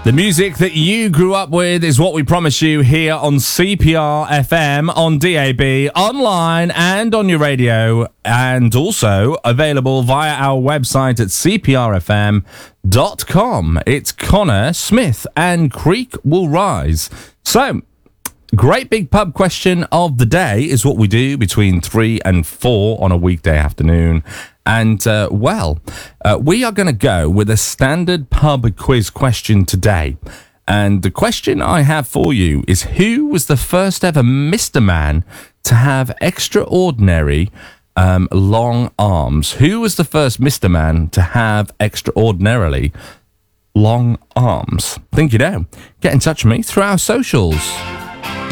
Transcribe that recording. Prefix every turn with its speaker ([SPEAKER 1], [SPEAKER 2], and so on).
[SPEAKER 1] The music that you grew up with is what we promise you here on CPR FM, on DAB, online and on your radio, and also available via our website at cprfm.com. It's Connor Smith and Creek Will Rise. So, great big pub question of the day is what we do between 3 and 4 on a weekday afternoon. And, we are going to go with a standard pub quiz question today. And the question I have for you is, who was the first ever Mr. Man to have extraordinary long arms? Who was the first Mr. Man to have extraordinarily long arms? Think you know. Get in touch with me through our socials.